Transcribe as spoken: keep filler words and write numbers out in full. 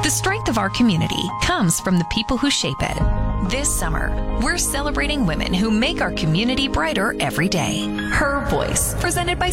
The strength of our community comes from the people who shape it. This summer, we're celebrating women who make our community brighter every day. Her Voice, presented by